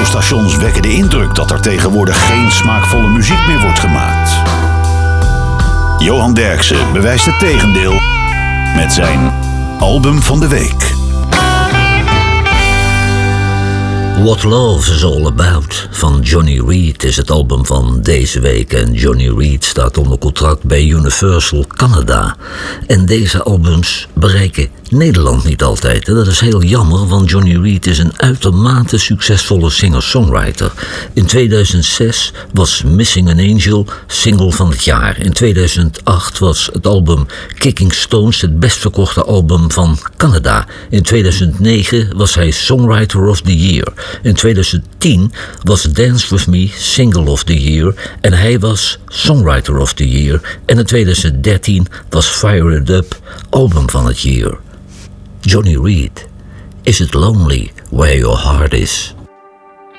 radiostations wekken de indruk dat er tegenwoordig geen smaakvolle muziek meer wordt gemaakt. Johan Derksen bewijst het tegendeel met zijn album van de week. What Love is All About van Johnny Reed is het album van deze week. En Johnny Reed staat onder contract bij Universal Canada. En deze albums bereiken Nederland niet altijd. En dat is heel jammer, want Johnny Reed is een uitermate succesvolle singer-songwriter. In 2006 was Missing an Angel single van het jaar. In 2008 was het album Kicking Stones het best verkochte album van Canada. In 2009 was hij Songwriter of the Year. In 2010 was Dance With Me Single of the Year en hij was Songwriter of the Year. En in 2013 was Fire It Up Album van het Year. Johnny Reed, Is It Lonely Where Your Heart Is?